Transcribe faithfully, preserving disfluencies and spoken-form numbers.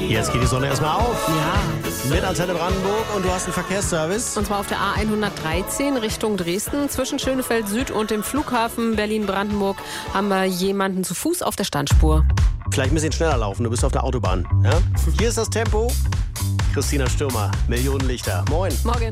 Jetzt geht die Sonne erstmal auf. Ja. Mit Antenne Brandenburg und du hast einen Verkehrsservice. Und zwar auf der A hundertdreizehn Richtung Dresden. Zwischen Schönefeld Süd und dem Flughafen Berlin-Brandenburg haben wir jemanden zu Fuß auf der Standspur. Vielleicht ein bisschen schneller laufen, du bist auf der Autobahn. Ja? Hier ist das Tempo. Christina Stürmer, Millionenlichter. Moin. Morgen.